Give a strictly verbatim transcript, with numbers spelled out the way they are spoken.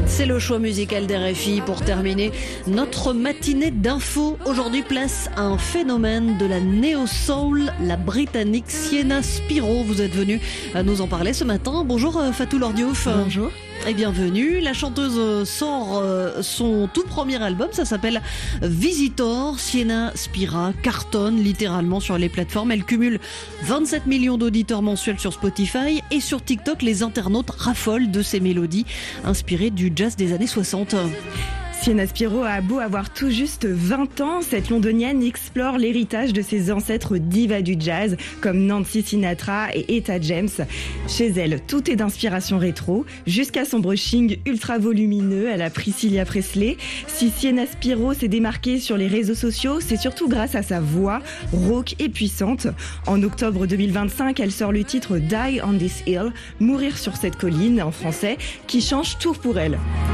C'est le choix musical d'R F I pour terminer notre matinée d'infos. Aujourd'hui, place à un phénomène de la néo-soul, la britannique Sienna Spiro. Vous êtes venue nous en parler ce matin. Bonjour Fatou Lordiouf. Bonjour. Et bienvenue. La chanteuse sort son tout premier album, ça s'appelle Visitor. Sienna Spira cartonne littéralement sur les plateformes. Elle cumule vingt-sept millions d'auditeurs mensuels sur Spotify et sur TikTok, les internautes raffolent de ses mélodies inspirées du jazz des années soixante. Sienna Spiro a beau avoir tout juste vingt ans, cette londonienne explore l'héritage de ses ancêtres divas du jazz comme Nancy Sinatra et Etta James. Chez elle, tout est d'inspiration rétro, jusqu'à son brushing ultra volumineux à la Priscilla Presley. Si Sienna Spiro s'est démarquée sur les réseaux sociaux, c'est surtout grâce à sa voix rauque et puissante. En octobre deux mille vingt-cinq, elle sort le titre Die on this Hill, Mourir sur cette colline en français, qui change tout pour elle.